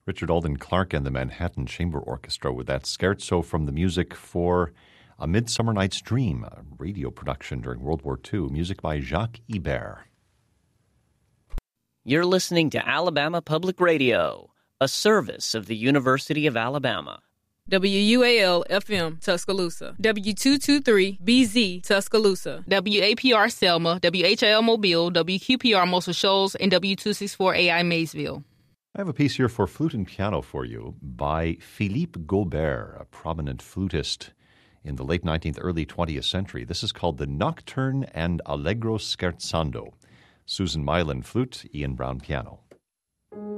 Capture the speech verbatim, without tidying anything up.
Richard Alden Clark and the Manhattan Chamber Orchestra with that scherzo from the music for A Midsummer Night's Dream, a radio production during World War Two, music by Jacques Ibert. You're listening to Alabama Public Radio, a service of the University of Alabama. W U A L F M Tuscaloosa, W two twenty-three B Z Tuscaloosa, W A P R Selma, W H L Mobile, W Q P R Muscle Shoals, and W two sixty-four A I Maysville. I have a piece here for flute and piano for you by Philippe Gaubert, a prominent flutist in the late nineteenth, early twentieth century. This is called the Nocturne and Allegro Scherzando. Susan Mylan, flute, Ian Brown, piano.